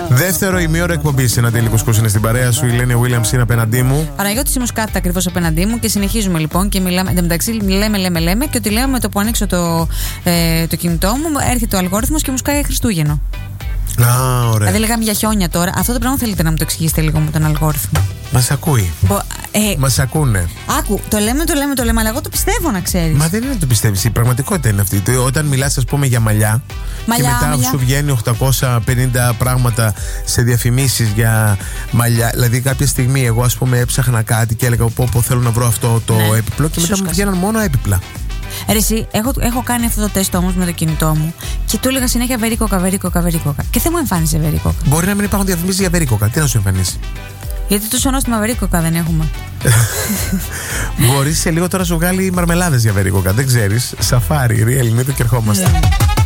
Δεύτερο ημίωρο εκπομπής. Ένα τελικός είναι στην παρέα σου. Η Λένια Williams είναι απέναντί μου. Παναγιώτης Μουσκάτα ακριβώς απέναντί μου. Και συνεχίζουμε λοιπόν και μιλάμε. Εν τω μεταξύ, λέμε. Και ότι λέω με το που ανοίξω το κινητό μου, έρχεται ο αλγόριθμος και μου σκάει Χριστούγεννο. Ωραία. Δηλαδή, λέγαμε για χιόνια τώρα. Αυτό το πράγμα θέλετε να μου το εξηγήσετε λίγο με τον αλγόριθμο. Μας ακούει. Μας ακούνε. Άκου, το λέμε, αλλά εγώ το πιστεύω, να ξέρεις. Μα δεν είναι το πιστεύεις. Η πραγματικότητα είναι αυτή. Όταν μιλάς, ας πούμε, για μαλλιά και μετά σου βγαίνει 850 πράγματα σε διαφημίσεις για μαλλιά. Δηλαδή, κάποια στιγμή εγώ, ας πούμε, έψαχνα κάτι και έλεγα πω θέλω να βρω αυτό το έπιπλο και μετά μου βγαίναν μόνο έπιπλα. Ρε εσύ, έχω κάνει αυτό το τεστ όμως με το κινητό μου και του έλεγα συνέχεια βερίκοκα. Και δεν μου εμφάνισε βερίκοκα. Μπορεί να μην υπάρχουν διαφημίσεις για βερίκοκα. Τι να σου εμφανίσει? Γιατί τόσο νόστιμα βερίκοκα δεν έχουμε. Μπορεί σε λίγο τώρα σου βγάλει μαρμελάδες για βερίκοκα. Δεν ξέρεις. Σαφάρι, real, είναι το και ερχόμαστε.